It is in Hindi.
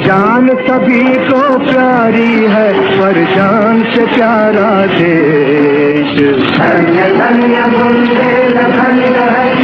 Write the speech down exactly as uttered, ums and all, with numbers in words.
जान सभी को प्यारी है, पर जान से प्यारा देश। धन्य धन्य बुंदेलखंड है